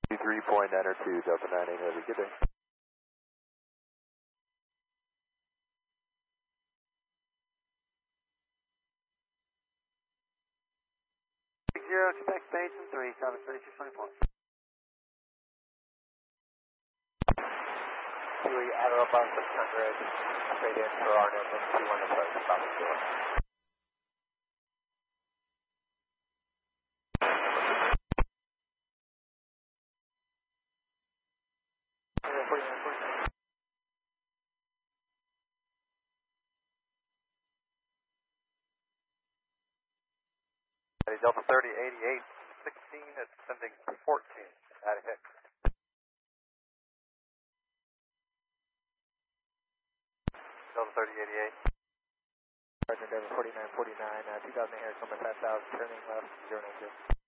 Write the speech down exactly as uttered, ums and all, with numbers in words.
three point nine two, Delta nine eight Heavy, good day. Zero, expect Basin three, traffic thirty-six twenty-four. Huey, Admiral Bus six hundred, straight in for R N S and two one approach, Bravo zero. Delta thirty eighty-eight sixteen, it's sending fourteen out of Hicks. Delta thirty eighty-eight. Sergeant Denver forty-nine forty-nine, uh, two thousand Harris, number five thousand, turning left, zero nine two.